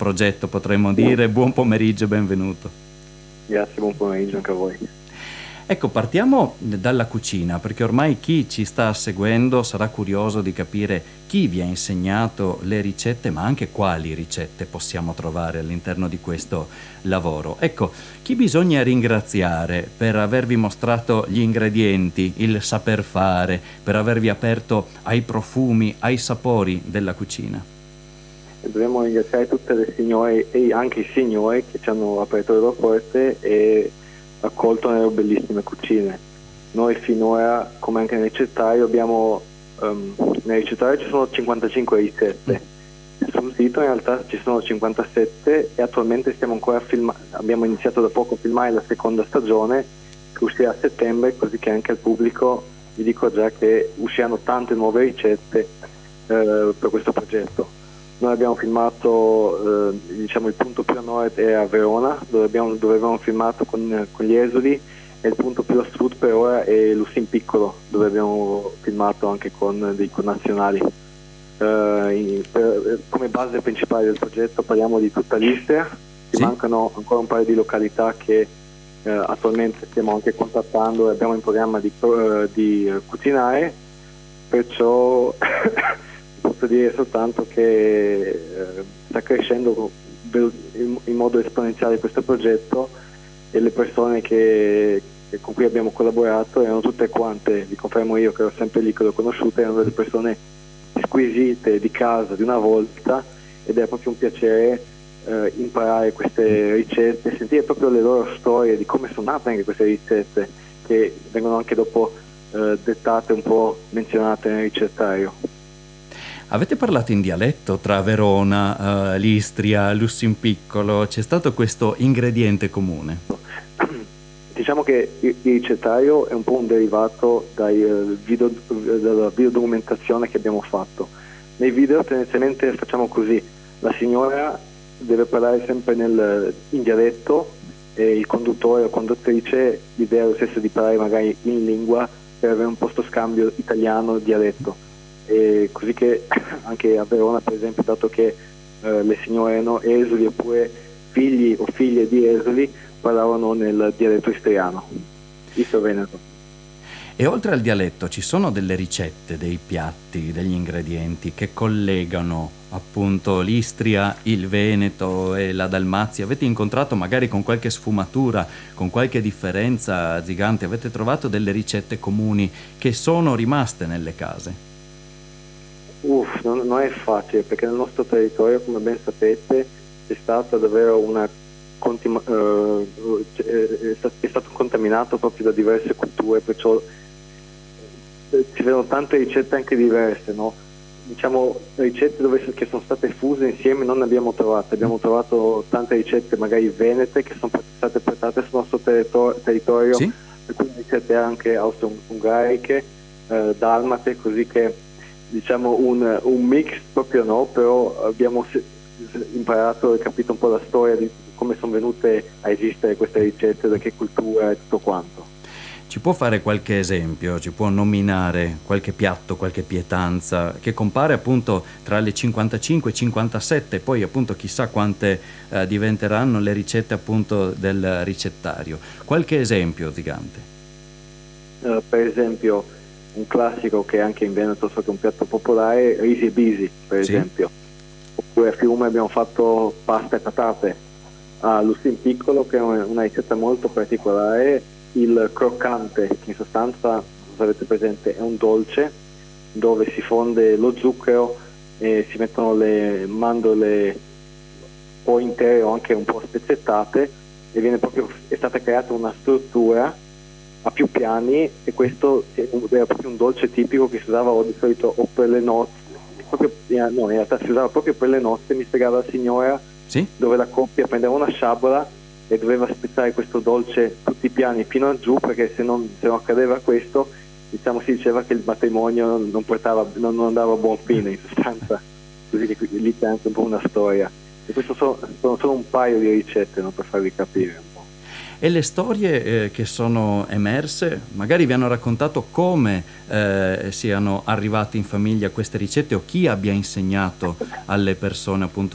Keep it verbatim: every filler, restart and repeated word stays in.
progetto, potremmo dire. Buon pomeriggio e benvenuto. Grazie, buon pomeriggio anche a voi. Ecco, partiamo dalla cucina, perché ormai chi ci sta seguendo sarà curioso di capire chi vi ha insegnato le ricette, ma anche quali ricette possiamo trovare all'interno di questo lavoro. Ecco, chi bisogna ringraziare per avervi mostrato gli ingredienti, il saper fare, per avervi aperto ai profumi, ai sapori della cucina? E dobbiamo ringraziare tutte le signore e anche i signori che ci hanno aperto le loro porte e accolto nelle bellissime cucine. Noi finora, come anche nel ricettario, abbiamo um, nel ricettario ci sono cinquantacinque ricette, sul sito in realtà ci sono cinquantasette e attualmente stiamo ancora filmando, abbiamo iniziato da poco a filmare la seconda stagione che uscirà a settembre, così che anche al pubblico vi dico già che usciranno tante nuove ricette eh, per questo progetto. Noi abbiamo filmato, eh, diciamo il punto più a nord è a Verona, dove abbiamo, dove abbiamo filmato con, con gli esuli, e il punto più a sud per ora è Lussin Piccolo, dove abbiamo filmato anche con dei connazionali. Eh, in, per, come base principale del progetto parliamo di tutta l'Istria, ci sì. Mancano ancora un paio di località che eh, attualmente stiamo anche contattando e abbiamo in programma di, uh, di uh, cucinare, perciò... Posso dire soltanto che eh, sta crescendo in, in modo esponenziale questo progetto e le persone che, che con cui abbiamo collaborato erano tutte quante, vi confermo io che ero sempre lì che l'ho conosciuta, erano delle persone squisite di casa di una volta ed è proprio un piacere eh, imparare queste ricette, sentire proprio le loro storie di come sono nate anche queste ricette che vengono anche dopo eh, dettate un po' menzionate nel ricettario. Avete parlato in dialetto tra Verona, uh, l'Istria, Lussin Piccolo, c'è stato questo ingrediente comune? Diciamo che il ricettario è un po' un derivato dai, uh, video, dalla videodocumentazione che abbiamo fatto. Nei video tendenzialmente facciamo così, la signora deve parlare sempre nel, in dialetto e il conduttore o conduttrice l'idea è lo stesso di parlare magari in lingua per avere un posto scambio italiano-dialetto. E così che anche a Verona per esempio, dato che eh, le signore erano esuli oppure figli o figlie di esuli, parlavano nel dialetto istriano, Istro Veneto. E oltre al dialetto ci sono delle ricette, dei piatti, degli ingredienti che collegano appunto l'Istria, il Veneto e la Dalmazia? Avete incontrato magari con qualche sfumatura, con qualche differenza gigante? Avete trovato delle ricette comuni che sono rimaste nelle case? Uff, non, non è facile perché nel nostro territorio, come ben sapete, c'è stata davvero una continu- uh, è stato contaminato proprio da diverse culture, perciò ci vedono tante ricette anche diverse, no? Diciamo ricette dove, che sono state fuse insieme non ne abbiamo trovate, abbiamo trovato tante ricette magari venete che sono state portate sul nostro territorio, territorio sì? alcune ricette anche austro-ungariche, eh, dalmate, così che diciamo un, un mix proprio no, però abbiamo imparato e capito un po' la storia di come sono venute a esistere queste ricette, da che cultura e tutto quanto. Ci può fare qualche esempio, ci può nominare qualche piatto, qualche pietanza che compare appunto tra le cinquantacinque e cinquantasette, poi appunto chissà quante eh, diventeranno le ricette appunto del ricettario. Qualche esempio, Zigante? Uh, per esempio un classico che anche in Veneto è stato un piatto popolare, risi e bisi per sì? esempio, oppure a Fiume abbiamo fatto pasta e patate, a Lussin Piccolo che è una ricetta molto particolare, il croccante, che in sostanza, se avete presente, è un dolce dove si fonde lo zucchero e si mettono le mandorle o intere o anche un po' spezzettate e viene proprio, è stata creata una struttura a più piani e questo era proprio un dolce tipico che si usava o di solito o per le nozze, proprio, no, in realtà si usava proprio per le nozze, mi spiegava la signora, sì? Dove la coppia prendeva una sciabola e doveva spezzare questo dolce tutti i piani fino a giù, perché se non, se non accadeva questo, diciamo, si diceva che il matrimonio non, portava, non, non andava a buon fine in sostanza, così che lì c'è anche un po' una storia. E questo sono, sono solo un paio di ricette, no, per farvi capire un po'. E le storie eh, che sono emerse, magari vi hanno raccontato come eh, siano arrivate in famiglia queste ricette o chi abbia insegnato alle persone appunto